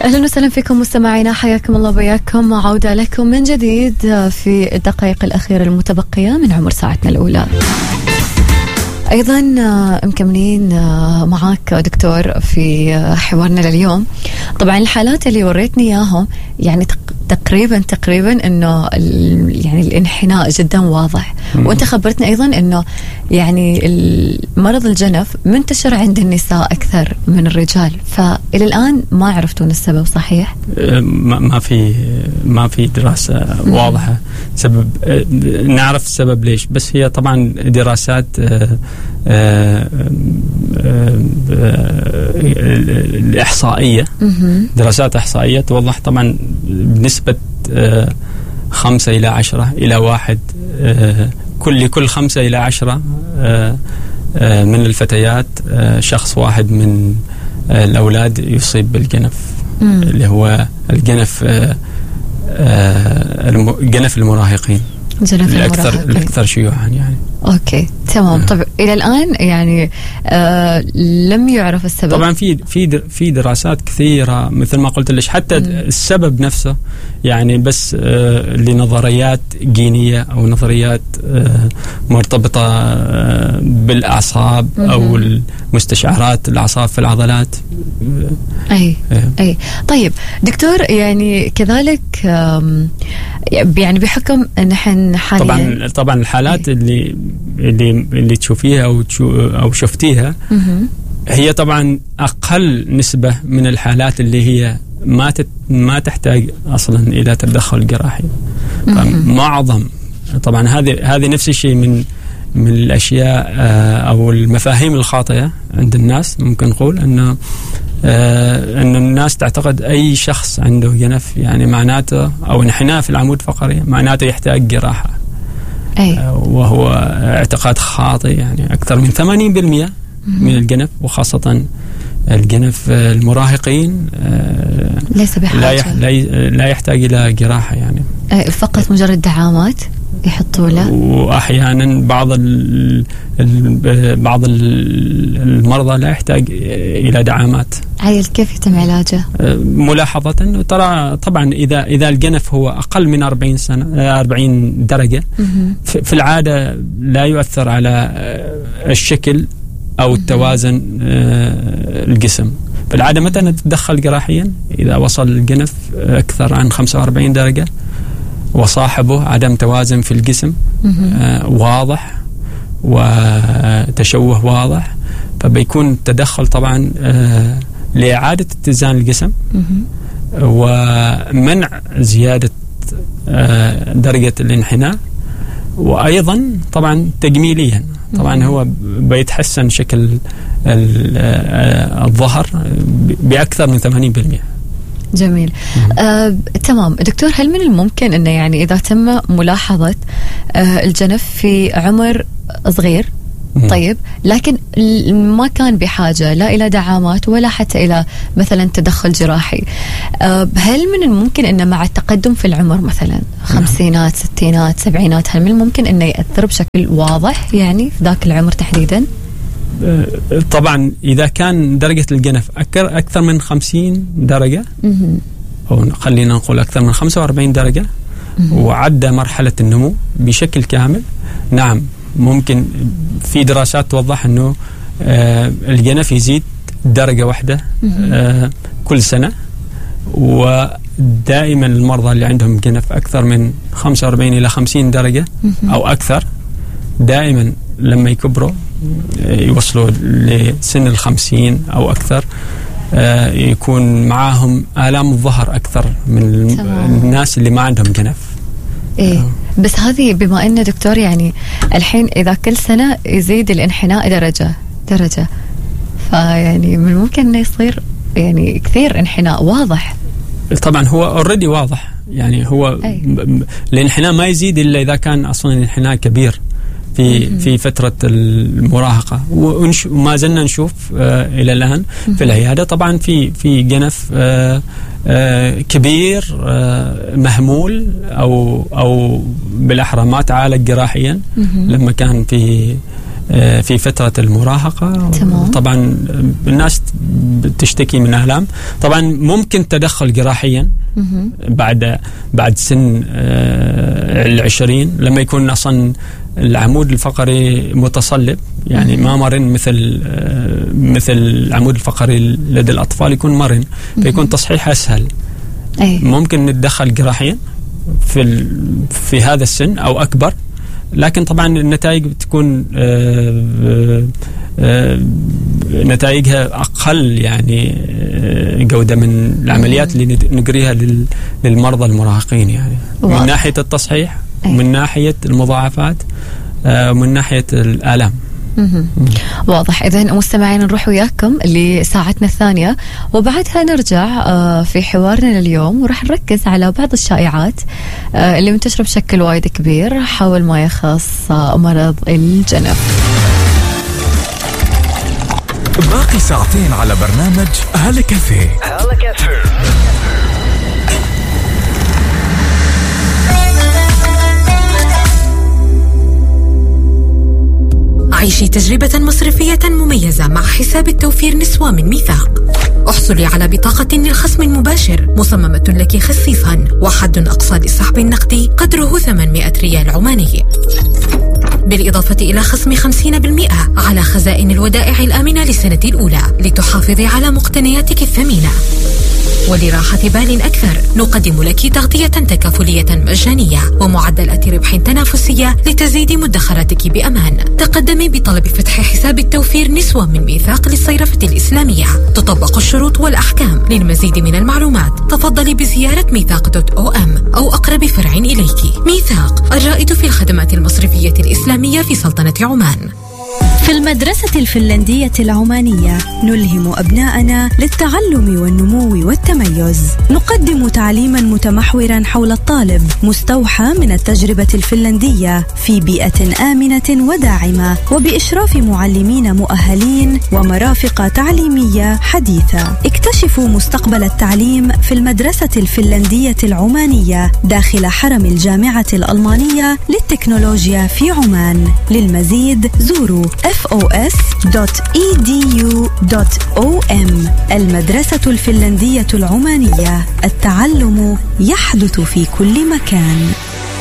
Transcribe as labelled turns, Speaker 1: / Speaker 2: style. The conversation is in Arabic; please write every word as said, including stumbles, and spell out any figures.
Speaker 1: أهلا وسهلا فيكم مستمعينا، حياكم الله وبياكم، عودة لكم من جديد في الدقائق الأخيرة المتبقية من عمر ساعتنا الأولى. أيضا مكملين معاك دكتور في حوارنا لليوم. طبعا الحالات اللي وريتني إياهم يعني تقريبا تقريبا إنه يعني الانحناء جدا واضح، وأنت خبرتني أيضا إنه يعني مرض الجنف منتشر عند النساء أكثر من الرجال، فإلى الآن ما عرفتون السبب صحيح؟
Speaker 2: ما في ما في دراسة واضحة سبب نعرف السبب ليش، بس هي طبعا دراسات الإحصائية دراسات إحصائية توضح طبعا بنسبة خمسة إلى عشرة إلى واحد، كل كل خمسة إلى عشرة من الفتيات شخص واحد من الأولاد يصيب بالجنف، اللي هو الجنف جنف المراهقين الأكثر الأكثر شيوعا يعني.
Speaker 1: أوكي تمام. طب إلى الآن يعني آه لم يعرف السبب.
Speaker 2: طبعا في في في دراسات كثيرة مثل ما قلت لك، حتى م. السبب نفسه يعني بس آه لنظريات جينية أو نظريات آه مرتبطة آه بالأعصاب م. أو المستشعرات الأعصاب في العضلات.
Speaker 1: أي آه. أي طيب دكتور، يعني كذلك يعني بحكم أن نحن حاليا
Speaker 2: طبعا طبعا الحالات أي. اللي اللي اللي تشوفيها او او شفتيها هي طبعا اقل نسبه من الحالات اللي هي ما ما تحتاج اصلا الى تدخل جراحي. معظم طبعا هذه هذه نفس الشيء من من الاشياء او المفاهيم الخاطئه عند الناس. ممكن نقول انه ان الناس تعتقد اي شخص عنده جنف يعني معناته او انحناء في العمود الفقري معناته يحتاج جراحه. أي. وهو اعتقاد خاطئ. يعني أكثر من ثمانين بالمئة من الجنف وخاصة الجنف المراهقين
Speaker 1: ليس بحاجة
Speaker 2: لا لا يحتاج إلى جراحة يعني
Speaker 1: فقط مجرد دعامات يحطوا له،
Speaker 2: وأحيانا بعض ال بعض المرضى لا يحتاج إلى دعامات.
Speaker 1: عيل كيف يتم علاجه؟
Speaker 2: ملاحظة أنه ترى طبعا إذا إذا الجنف هو أقل من أربعين سنة أربعين درجة في العادة لا يؤثر على الشكل أو التوازن الجسم. في العادة متى نتدخل جراحيا؟ إذا وصل الجنف أكثر عن خمسة وأربعين درجة وصاحبه عدم توازن في الجسم آه واضح وتشوه واضح، فبيكون التدخل طبعا آه لإعادة اتزان الجسم ومنع زيادة آه درجة الانحناء، وأيضا طبعا تجميليا طبعا هو بيتحسن شكل الظهر بأكثر من ثمانين بالمئة.
Speaker 1: جميل. آه، تمام دكتور، هل من الممكن أنه يعني إذا تم ملاحظة آه، الجنف في عمر صغير مم. طيب لكن ما كان بحاجة لا إلى دعامات ولا حتى إلى مثلا تدخل جراحي، آه، هل من الممكن أنه مع التقدم في العمر مثلا خمسينات ستينات سبعينات هل من الممكن أنه يأثر بشكل واضح يعني في ذاك العمر تحديدا؟
Speaker 2: طبعا إذا كان درجة الجنف أكثر أكثر من خمسين درجة أو خلينا نقول أكثر من خمسة وأربعين درجة وعدى مرحلة النمو بشكل كامل، نعم ممكن. في دراسات توضح أنه آه الجنف يزيد درجة واحدة آه كل سنة، ودائما المرضى اللي عندهم جنف أكثر من خمسة وأربعين إلى خمسين درجة أو أكثر دائما لما يكبروا يوصلوا لسن الخمسين أو أكثر يكون معاهم آلام الظهر أكثر من تمام. الناس اللي ما عندهم جنف.
Speaker 1: إيه أه. بس هذه بما أن دكتور يعني الحين إذا كل سنة يزيد الانحناء درجة درجة فيعني من ممكن أنه يصير يعني كثير انحناء واضح.
Speaker 2: طبعا هو اوريدي واضح يعني هو الانحناء ما يزيد إلا إذا كان أصلا الانحناء كبير في في فترة المراهقة، وما زلنا نشوف آه إلى الآن في العيادة طبعا في في جنف آه آه كبير آه مهمول أو أو بالأحرى ما تعالج جراحيا لما كان في في فترة المراهقة.
Speaker 1: تمام.
Speaker 2: طبعا الناس بتشتكي من آلام. طبعا ممكن تدخل جراحيا بعد بعد سن العشرين لما يكون أصلا العمود الفقري متصلب، يعني ما مرن مثل مثل العمود الفقري لدى الأطفال يكون مرن، فيكون تصحيح أسهل.
Speaker 1: أي.
Speaker 2: ممكن نتدخل جراحيا في في هذا السن أو أكبر، لكن طبعا النتائج بتكون آآ آآ نتائجها أقل يعني جودة من العمليات اللي نجريها للمرضى المراهقين، يعني واضح. من ناحية التصحيح ومن ناحية المضاعفات ومن ناحية الآلام.
Speaker 1: واضح. إذن مستمعين نروح وياكم لساعتنا الثانية، وبعدها نرجع في حوارنا اليوم وراح نركز على بعض الشائعات اللي منتشرة بشكل وايد كبير حول ما يخص مرض الجنف.
Speaker 3: باقي ساعتين على برنامج هلا كافيه.
Speaker 4: عيشي تجربة مصرفية مميزة مع حساب التوفير نسوة من ميثاق. احصلي على بطاقة للخصم المباشر مصممة لك خصيصا، وحد أقصى للسحب النقدي قدره ثمانمائة ريال عماني، بالإضافة إلى خصم خمسين بالمئة على خزائن الودائع الآمنة للسنة الأولى لتحافظي على مقتنياتك الثمينة. ولراحة بال أكثر نقدم لك تغطية تكافلية مجانية ومعدلات ربح تنافسية لتزيد مدخراتك بأمان. تقدمي بطلب فتح حساب التوفير نسوة من ميثاق للصيرفة الإسلامية. تطبق الشروط والأحكام. للمزيد من المعلومات تفضلي بزيارة ميثاق دوت أو أم أو أقرب فرع إليك. ميثاق، الرائد في الخدمات المصرفية الإسلامية في سلطنة عمان.
Speaker 5: في المدرسة الفنلندية العمانية نلهم أبناءنا للتعلم والنمو والتميز. نقدم تعليما متمحورا حول الطالب مستوحى من التجربة الفنلندية في بيئة آمنة وداعمة، وبإشراف معلمين مؤهلين ومرافق تعليمية حديثة. اكتشفوا مستقبل التعليم في المدرسة الفنلندية العمانية داخل حرم الجامعة الألمانية للتكنولوجيا في عمان. للمزيد زوروا إف أو إس دوت إي دي يو دوت أو إم. المدرسة الفنلندية العمانية، التعلم يحدث في كل مكان.